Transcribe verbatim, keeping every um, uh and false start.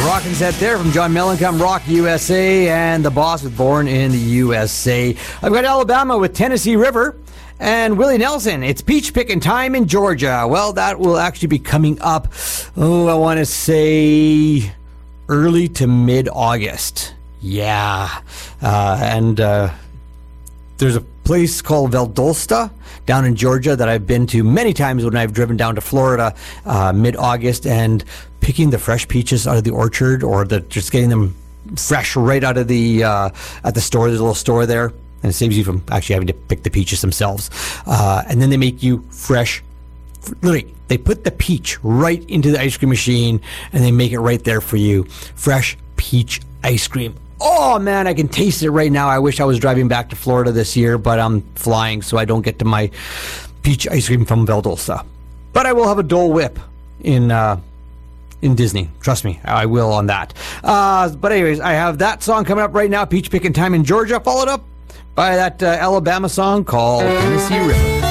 Rockin' set there from John Mellencamp, Rock U S A, and The Boss was born in the U S A. I've got Alabama with Tennessee River, and Willie Nelson, it's peach picking time in Georgia. Well, that will actually be coming up, oh, I want to say early to mid-August. Yeah. Uh, and uh, there's a place called Valdosta down in Georgia that I've been to many times when I've driven down to Florida uh, mid-August, and picking the fresh peaches out of the orchard, or the just getting them fresh right out of the uh, at the store. There's a little store there, and it saves you from actually having to pick the peaches themselves. Uh, and then they make you fresh. Literally, they put the peach right into the ice cream machine, and they make it right there for you. Fresh peach ice cream. Oh, man, I can taste it right now. I wish I was driving back to Florida this year, but I'm flying, so I don't get to my peach ice cream from Valdosta. But I will have a Dole Whip in uh, in Disney. Trust me, I will on that. Uh, but anyways, I have that song coming up right now, Peach Picking Time in Georgia, followed up by that uh, Alabama song called Tennessee River.